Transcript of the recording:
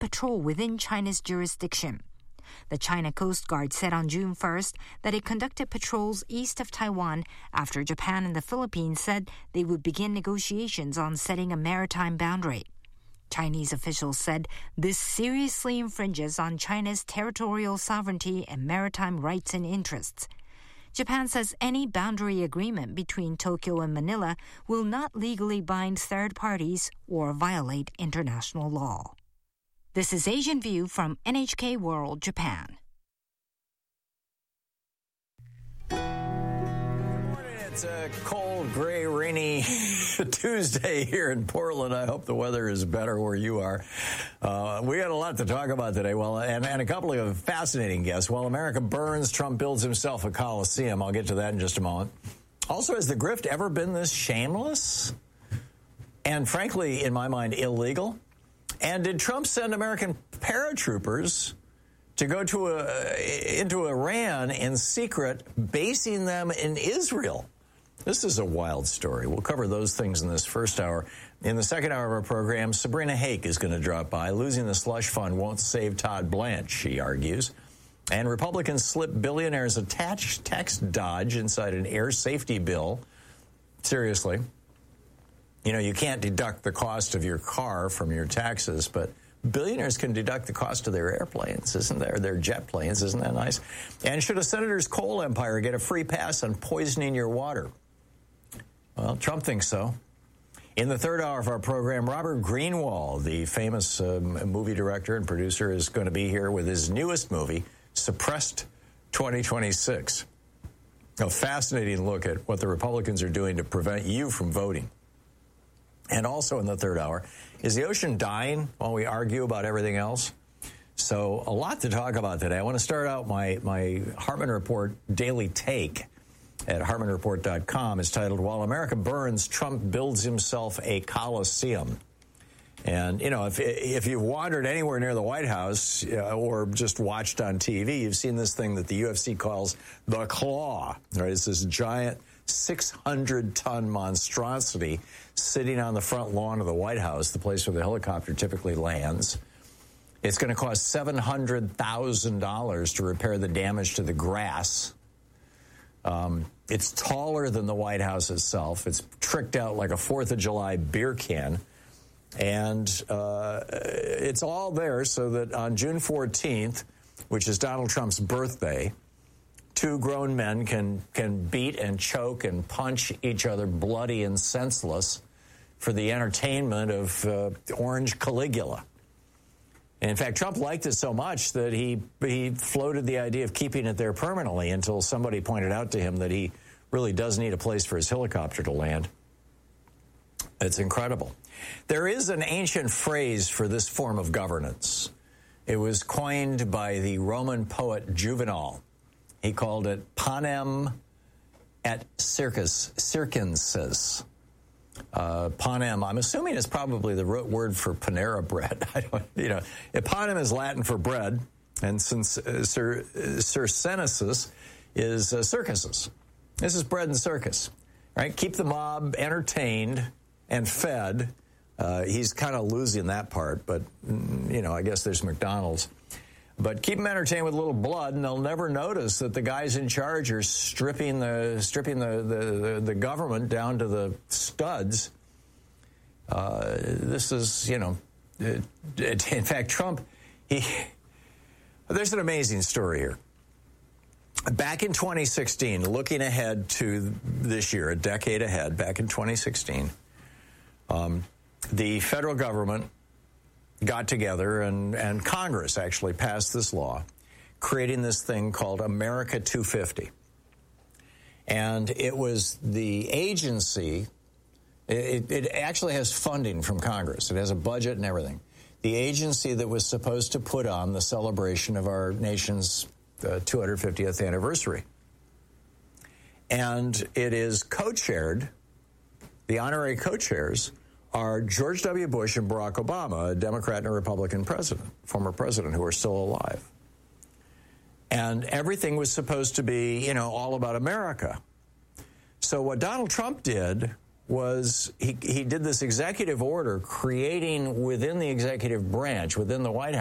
patrol within China's jurisdiction. The China Coast Guard said on June 1st that it conducted patrols east of Taiwan after Japan and the Philippines said they would begin negotiations on setting a maritime boundary. Chinese officials said this seriously infringes on China's territorial sovereignty and maritime rights and interests. Japan says any boundary agreement between Tokyo and Manila will not legally bind third parties or violate international law. This is Asian View from NHK World Japan. It's a cold, gray, rainy Tuesday here in Portland. I hope the weather is better where you are. We got a lot to talk about today. Well, and a couple of fascinating guests. While America burns, Trump builds himself a coliseum. I'll get to that in just a moment. Also, has the grift ever been this shameless? And frankly, in my mind, illegal? And did Trump send American paratroopers to go into Iran in secret, basing them in Israel? This is a wild story. We'll cover those things in this first hour. In the second hour of our program, Sabrina Hake is going to drop by. Losing the slush fund won't save Todd Blanche, she argues. And Republicans slip billionaires a tax dodge inside an air safety bill. Seriously. You know, you can't deduct the cost of your car from your taxes, but billionaires can deduct the cost of their airplanes, isn't there? Their jet planes, isn't that nice? And should a senator's coal empire get a free pass on poisoning your water? Well, Trump thinks so. In the third hour of our program, Robert Greenwald, the famous movie director and producer, is going to be here with his newest movie, Suppressed 2026. A fascinating look at what the Republicans are doing to prevent you from voting. And also in the third hour, is the ocean dying while we argue about everything else? So a lot to talk about today. I want to start out my Hartman Report daily take at HartmanReport.com. It's titled, While America Burns, Trump Builds Himself a Coliseum. And, you know, if you've wandered anywhere near the White House or just watched on TV, you've seen this thing that the UFC calls the Claw. Right? It's this giant 600-ton monstrosity sitting on the front lawn of the White House, the place where the helicopter typically lands. It's going to cost $700,000 to repair the damage to the grass. It's taller than the White House itself. It's tricked out like a 4th of July beer can. And it's all there so that on June 14th, which is Donald Trump's birthday, two grown men can beat and choke and punch each other bloody and senseless for the entertainment of Orange Caligula. And in fact, Trump liked it so much that he floated the idea of keeping it there permanently until somebody pointed out to him that he really does need a place for his helicopter to land. It's incredible. There is an ancient phrase for this form of governance. It was coined by the Roman poet Juvenal. He called it panem et circenses. Panem, I'm assuming, is probably the root word for Panera bread. Panem is Latin for bread, and since circenses is circuses. This is bread and circus, right? Keep the mob entertained and fed. He's kind of losing that part, but, I guess there's McDonald's. But keep them entertained with a little blood, and they'll never notice that the guys in charge are stripping the government down to the studs. This is, in fact, Trump, there's an amazing story here. Back in 2016, looking ahead to this year, a decade ahead, back in 2016, the federal government got together and Congress actually passed this law, creating this thing called America 250. And it was the agency, it actually has funding from Congress. It has a budget and everything. The agency that was supposed to put on the celebration of our nation's 250th anniversary. And it is co-chaired, the honorary co-chairs are George W. Bush and Barack Obama, a Democrat and a Republican president, former president, who are still alive. And everything was supposed to be, all about America. So what Donald Trump did was he did this executive order creating within the executive branch, within the White House,